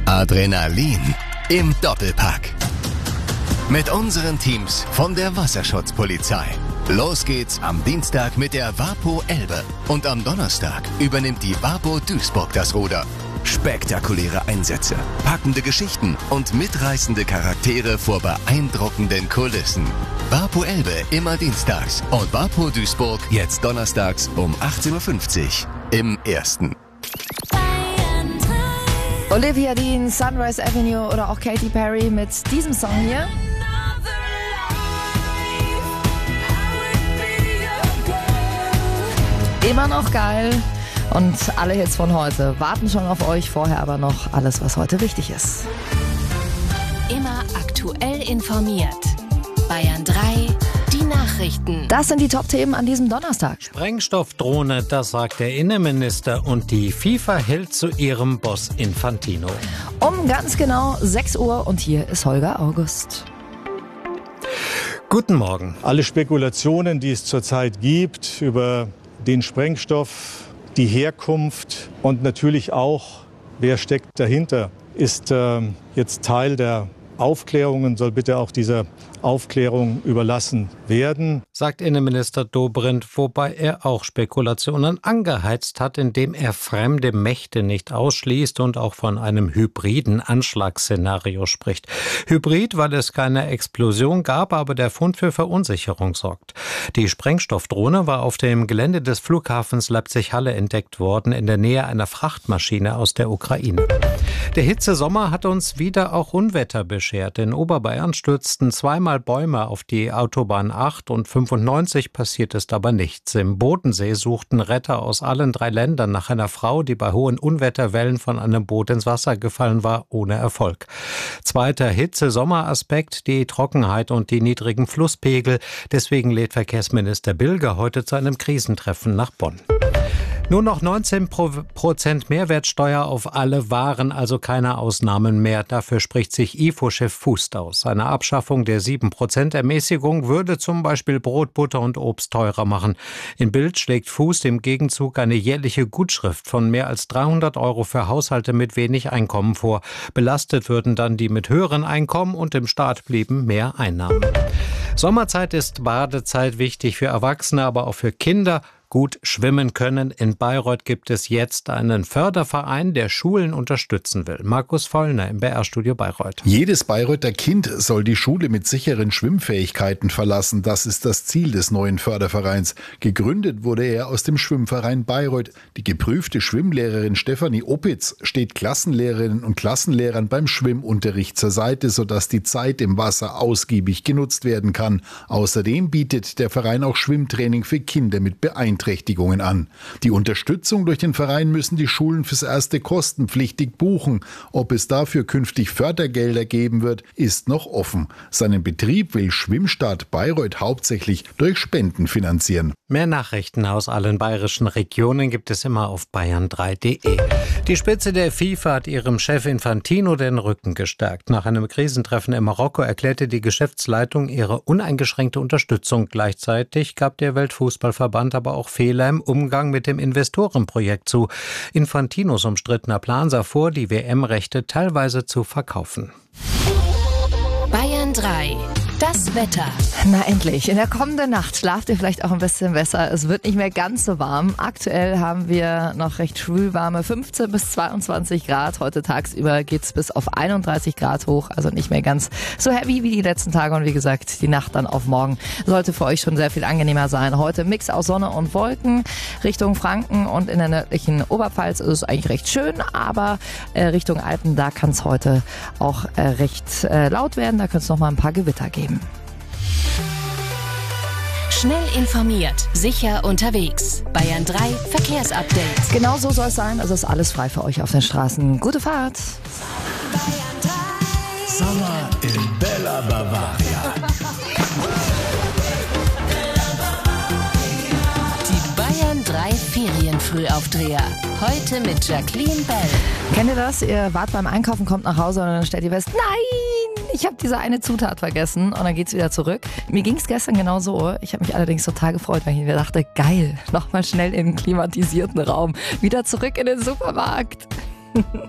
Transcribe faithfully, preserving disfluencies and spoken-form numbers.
Adrenalin im Doppelpack. Mit unseren Teams von der Wasserschutzpolizei. Los geht's am Dienstag mit der WaPo Elbe. Und am Donnerstag übernimmt die WaPo Duisburg das Ruder. Spektakuläre Einsätze, packende Geschichten und mitreißende Charaktere vor beeindruckenden Kulissen. WaPo Elbe immer dienstags und WaPo Duisburg jetzt donnerstags um achtzehn Uhr fünfzig im Ersten. Olivia Dean, Sunrise Avenue oder auch Katy Perry mit diesem Song hier. Immer noch geil. Und alle Hits von heute warten schon auf euch. Vorher aber noch alles, was heute wichtig ist. Immer aktuell informiert. Bayern drei, die Nachrichten. Das sind die Top-Themen an diesem Donnerstag. Sprengstoffdrohne, das sagt der Innenminister. Und die FIFA hält zu ihrem Boss Infantino. Um ganz genau sechs Uhr und hier ist Holger August. Guten Morgen. Alle Spekulationen, die es zurzeit gibt über den Sprengstoff, die Herkunft und natürlich auch, wer steckt dahinter, ist äh, jetzt Teil der Aufklärung und soll bitte auch dieser Aufklärung überlassen werden, sagt Innenminister Dobrindt, wobei er auch Spekulationen angeheizt hat, indem er fremde Mächte nicht ausschließt und auch von einem hybriden Anschlagsszenario spricht. Hybrid, weil es keine Explosion gab, aber der Fund für Verunsicherung sorgt. Die Sprengstoffdrohne war auf dem Gelände des Flughafens Leipzig-Halle entdeckt worden, in der Nähe einer Frachtmaschine aus der Ukraine. Der Hitzesommer hat uns wieder auch Unwetter beschert. In Oberbayern stürzten zweimal Bäume auf die Autobahn acht und fünfundneunzig passiert ist aber nichts. Im Bodensee suchten Retter aus allen drei Ländern nach einer Frau, die bei hohen Unwetterwellen von einem Boot ins Wasser gefallen war, ohne Erfolg. Zweiter Hitze-Sommer-Aspekt, die Trockenheit und die niedrigen Flusspegel. Deswegen lädt Verkehrsminister Bilger heute zu einem Krisentreffen nach Bonn. Nur noch neunzehn Prozent Mehrwertsteuer auf alle Waren, also keine Ausnahmen mehr. Dafür spricht sich I F O-Chef Fußt aus. Eine Abschaffung der sieben Prozent Ermäßigung würde zum Beispiel Brot, Butter und Obst teurer machen. In Bild schlägt Fußt im Gegenzug eine jährliche Gutschrift von mehr als dreihundert Euro für Haushalte mit wenig Einkommen vor. Belastet würden dann die mit höheren Einkommen und dem Staat blieben mehr Einnahmen. Sommerzeit ist Badezeit, wichtig für Erwachsene, aber auch für Kinder. Gut schwimmen können. In Bayreuth gibt es jetzt einen Förderverein, der Schulen unterstützen will. Markus Vollner im B R-Studio Bayreuth. Jedes Bayreuther Kind soll die Schule mit sicheren Schwimmfähigkeiten verlassen. Das ist das Ziel des neuen Fördervereins. Gegründet wurde er aus dem Schwimmverein Bayreuth. Die geprüfte Schwimmlehrerin Stefanie Opitz steht Klassenlehrerinnen und Klassenlehrern beim Schwimmunterricht zur Seite, sodass die Zeit im Wasser ausgiebig genutzt werden kann. Außerdem bietet der Verein auch Schwimmtraining für Kinder mit Beeinträchtigungen an. Die Unterstützung durch den Verein müssen die Schulen fürs Erste kostenpflichtig buchen. Ob es dafür künftig Fördergelder geben wird, ist noch offen. Seinen Betrieb will Schwimmstadt Bayreuth hauptsächlich durch Spenden finanzieren. Mehr Nachrichten aus allen bayerischen Regionen gibt es immer auf bayern drei punkt de. Die Spitze der FIFA hat ihrem Chef Infantino den Rücken gestärkt. Nach einem Krisentreffen in Marokko erklärte die Geschäftsleitung ihre uneingeschränkte Unterstützung. Gleichzeitig gab der Weltfußballverband aber auch Fehler im Umgang mit dem Investorenprojekt zu. Infantinos umstrittener Plan sah vor, die W M-Rechte teilweise zu verkaufen. Bayern drei. Das Wetter. Na endlich. In der kommenden Nacht schlaft ihr vielleicht auch ein bisschen besser. Es wird nicht mehr ganz so warm. Aktuell haben wir noch recht schwülwarme fünfzehn bis zweiundzwanzig Grad. Heute tagsüber geht's bis auf einunddreißig Grad hoch. Also nicht mehr ganz so heavy wie die letzten Tage. Und wie gesagt, die Nacht dann auf morgen sollte für euch schon sehr viel angenehmer sein. Heute Mix aus Sonne und Wolken. Richtung Franken und in der nördlichen Oberpfalz ist es eigentlich recht schön. Aber äh, Richtung Alpen, da kann es heute auch äh, recht äh, laut werden. Da könnte es noch mal ein paar Gewitter geben. Schnell informiert, sicher unterwegs. Bayern drei Verkehrsupdate. Genau so soll es sein. Also ist alles frei für euch auf den Straßen. Gute Fahrt. Sommer in Bella Bavaria. Die Bayern drei Ferienfrühaufdreher. Heute mit Jacqueline Bell. Kennt ihr das? Ihr wart beim Einkaufen, kommt nach Hause und dann stellt ihr fest, nein, ich habe diese eine Zutat vergessen und dann geht's wieder zurück. Mir ging's gestern genau so. Ich habe mich allerdings total gefreut, weil ich mir dachte, geil, nochmal schnell in einen klimatisierten Raum. Wieder zurück in den Supermarkt.